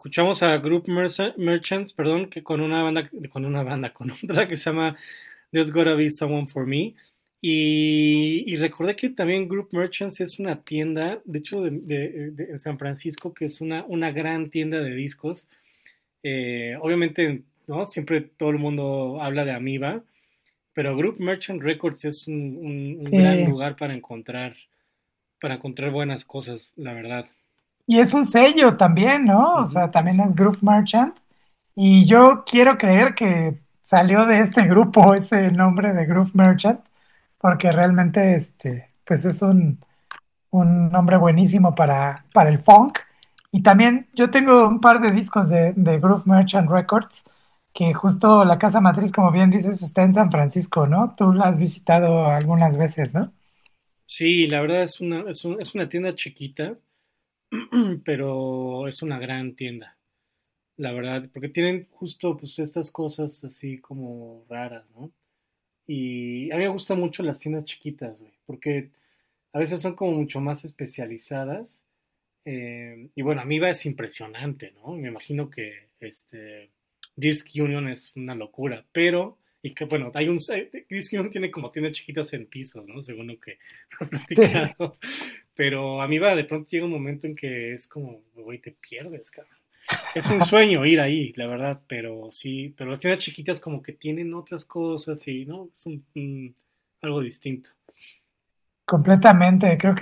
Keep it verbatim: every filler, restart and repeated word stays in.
escuchamos a Group Merce- Merchants, perdón, que con una banda, con una banda, con otra que se llama There's Gotta Be Someone for Me. Y, y recordé que también Group Merchants es una tienda, de hecho, de, de- de- en San Francisco, que es una, una gran tienda de discos. Eh, obviamente, ¿no? Siempre todo el mundo habla de Amiba, pero Group Merchant Records es un, un- un gran Sí, lugar para encontrar, para encontrar buenas cosas, la verdad. y es un sello también, ¿no? O Ujú. sea, también es Groove Merchant. Y yo quiero creer que salió de este grupo ese nombre de Groove Merchant, porque realmente este, pues es un, un nombre buenísimo para, para el funk. Y también yo tengo un par de discos de, de Groove Merchant Records, que justo la casa matriz, como bien dices, está en San Francisco, ¿no? Tú la has visitado algunas veces, ¿no? Sí, la verdad es una, es un- es una tienda chiquita, pero es una gran tienda, la verdad, porque tienen justo pues estas cosas así como raras, ¿no? Y a mí me gustan mucho las tiendas chiquitas, güey, porque a veces son como mucho más especializadas. Eh, y bueno, Amiba es impresionante, ¿no? Me imagino que este Disc Union es una locura, pero, y que bueno, hay un, Disc Union tiene como tiendas chiquitas en pisos, ¿no? Según lo que has Sí, platicado. Pero Amiba de pronto llega un momento en que es como, güey, te pierdes, cabrón. Es un sueño ir ahí, la verdad, pero sí, pero las tiendas chiquitas como que tienen otras cosas y, ¿no? Es un, un- algo distinto. completamente. Creo que